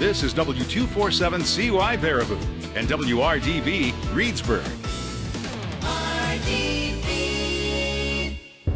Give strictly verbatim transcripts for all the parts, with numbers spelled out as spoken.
This is W two forty-seven C Y Baraboo and W R D B Reedsburg. R D B.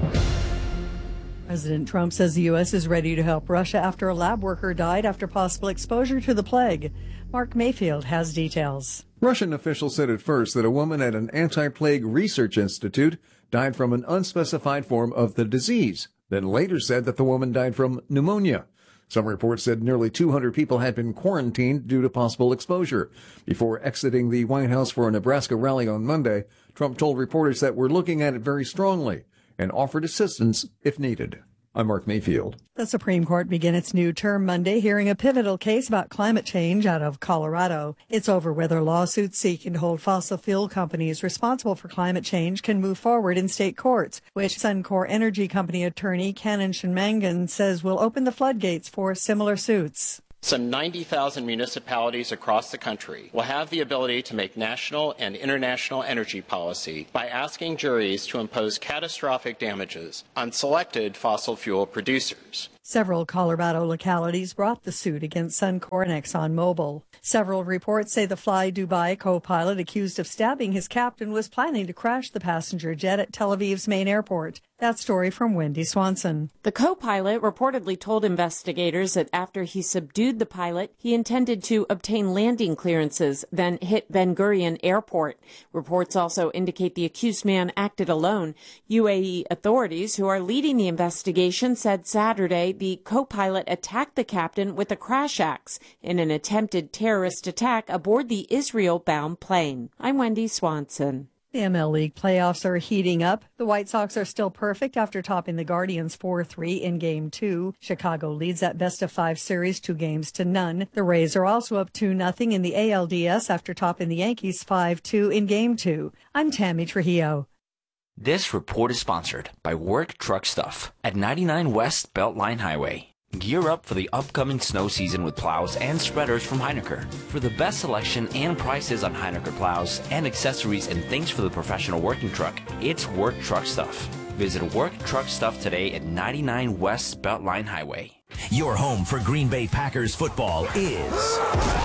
President Trump says the U S is ready to help Russia after a lab worker died after possible exposure to the plague. Mark Mayfield has details. Russian officials said at first that a woman at an anti-plague research institute died from an unspecified form of the disease, then later said that the woman died from pneumonia. Some reports said nearly two hundred people had been quarantined due to possible exposure. Before exiting the White House for a Nebraska rally on Monday, Trump told reporters that we're looking at it very strongly and offered assistance if needed. I'm Mark Mayfield. The Supreme Court began its new term Monday, hearing a pivotal case about climate change out of Colorado. It's over whether lawsuits seeking to hold fossil fuel companies responsible for climate change can move forward in state courts, which Suncor Energy Company attorney Cannon Shenmangan says will open the floodgates for similar suits. Some ninety thousand municipalities across the country will have the ability to make national and international energy policy by asking juries to impose catastrophic damages on selected fossil fuel producers. Several Colorado localities brought the suit against Suncor and ExxonMobil. Several reports say the Fly Dubai co-pilot accused of stabbing his captain was planning to crash the passenger jet at Tel Aviv's main airport. That story from Wendy Swanson. The co-pilot reportedly told investigators that after he subdued the pilot, he intended to obtain landing clearances, then hit Ben Gurion Airport. Reports also indicate the accused man acted alone. U A E authorities who are leading the investigation said Saturday the co-pilot attacked the captain with a crash axe in an attempted terrorist attack aboard the Israel-bound plane. I'm Wendy Swanson. The M L League playoffs are heating up. The White Sox are still perfect after topping the Guardians four three in Game two. Chicago leads that best-of-five series two games to none. The Rays are also up two nothing in the A L D S after topping the Yankees five two in Game two. I'm Tammy Trujillo. This report is sponsored by Work Truck Stuff at ninety-nine West Beltline Highway. Gear up for the upcoming snow season with plows and spreaders from Heinecker. For the best selection and prices on Heinecker plows and accessories and things for the professional working truck, it's Work Truck Stuff. Visit Work Truck Stuff today at ninety-nine West Beltline Highway. Your home for Green Bay Packers football is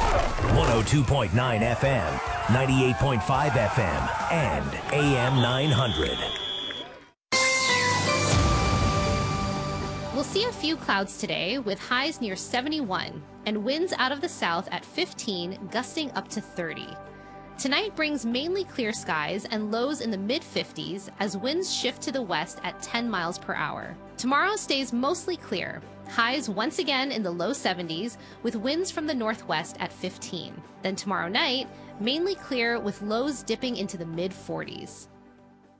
one oh two point nine F M, ninety-eight point five F M, and A M nine hundred. We'll see a few clouds today with highs near seventy-one and winds out of the south at fifteen, gusting up to thirty. Tonight brings mainly clear skies and lows in the mid fifties as winds shift to the west at ten miles per hour. Tomorrow stays mostly clear. Highs once again in the low seventies with winds from the northwest at fifteen. Then tomorrow night, mainly clear with lows dipping into the mid forties.